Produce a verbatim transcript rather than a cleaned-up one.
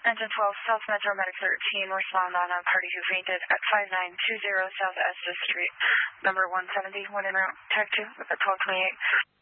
Engine twelve, South Metro Medic thirteen, respond on a party who fainted at five nine two zero South Estes Street, number one seventy, one en route, tag two, with a twelve twenty-eight.